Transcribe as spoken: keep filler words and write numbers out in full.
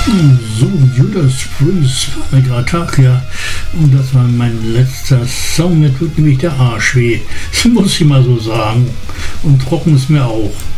So, Judas Priest war mir gerade Tag, ja. Und das war mein letzter Song. Mir tut nämlich der Arsch weh. Das muss ich mal so sagen. Und trocken ist mir auch.